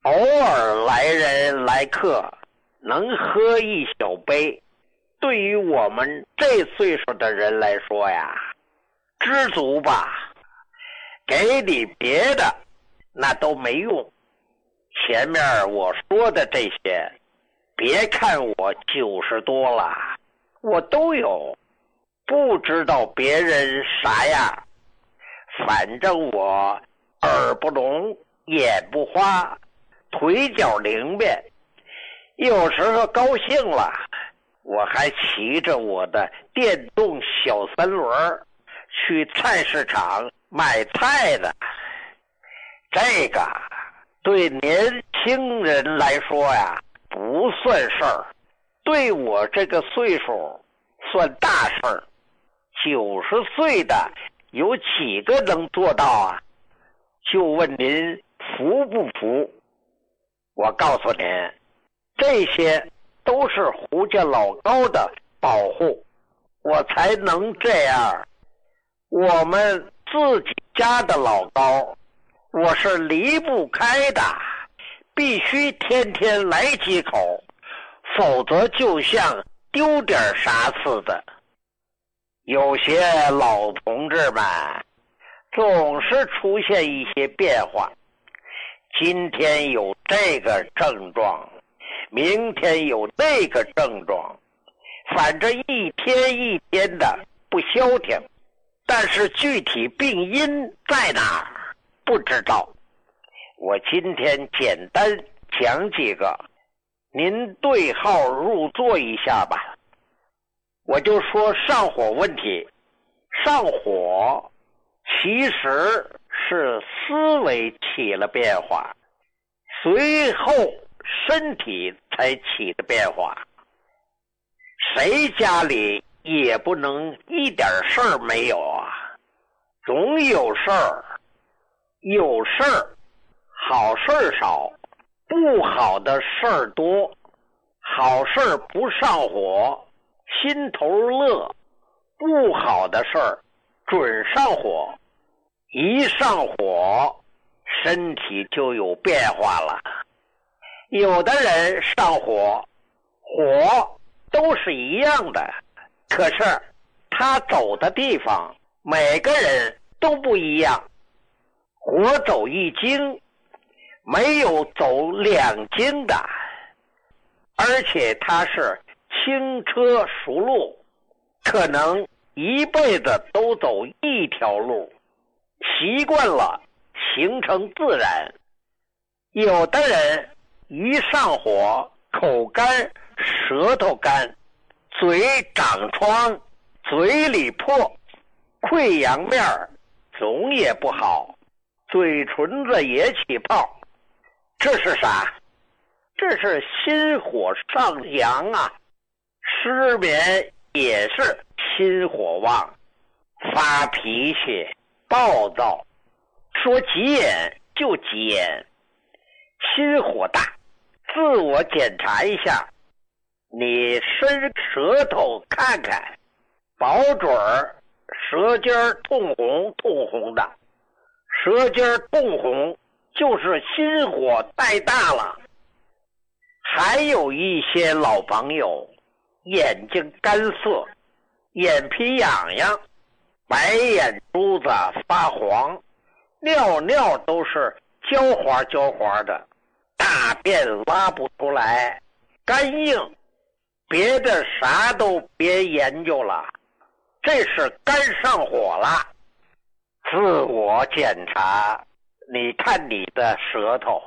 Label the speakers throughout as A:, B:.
A: 偶尔来人来客，能喝一小杯，对于我们这岁数的人来说呀，知足吧。给你别的那都没用，前面我说的这些，别看我90多了，我都有，不知道别人啥样，反正我耳不聋眼不花，腿脚灵便，有时候高兴了，我还骑着我的电动小三轮去菜市场买菜的。这个对年轻人来说呀不算事儿，对我这个岁数算大事儿。90岁的有几个能做到啊？就问您服不服？我告诉您，这些都是胡家老高的保护，我才能这样。我们自己家的老高，我是离不开的，必须天天来几口，否则就像丢点啥似的。有些老同志们总是出现一些变化，今天有这个症状，明天有那个症状，反正一天一天的不消停，但是具体病因在哪儿不知道。我今天简单讲几个，您对号入座一下吧。我就说上火问题，上火其实是思维起了变化，随后身体才起的变化。谁家里也不能一点事儿没有啊，总有事儿，有事儿好事儿少，不好的事儿多。好事儿不上火，心头乐，不好的事儿准上火，一上火身体就有变化了。有的人上火，火都是一样的，可是他走的地方每个人都不一样，火走一经，没有走2经的，而且他是轻车熟路，可能一辈子都走一条路，习惯了形成自然。有的人一上火，口干舌头干，嘴长疮，嘴里破，溃疡面总也不好，嘴唇子也起泡，这是啥？这是心火上扬啊。失眠也是心火旺，发脾气暴躁，说急眼就急眼，心火大。自我检查一下，你伸舌头看看，保准舌尖通红通红的，舌尖通红就是心火太大了。还有一些老朋友眼睛干涩，眼皮痒痒，白眼珠子发黄，尿尿都是焦滑焦滑的，大便拉不出来，干硬，别的啥都别研究了，这是肝上火了。自我检查，你看你的舌头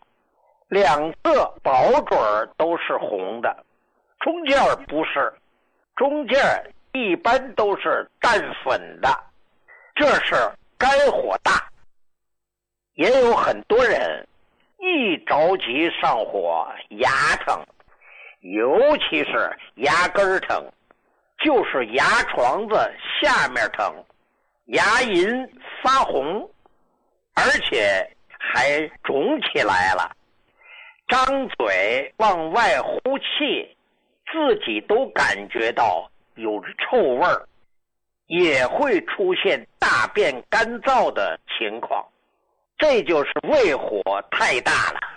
A: ，2个保准都是红的，中间不是，中间一般都是淡粉的，这是肝火大。也有很多人一着急上火，牙疼，尤其是牙根疼，就是牙床子下面疼，牙龈发红，而且还肿起来了，张嘴往外呼气，自己都感觉到有臭味儿，也会出现大便干燥的情况，这就是胃火太大了。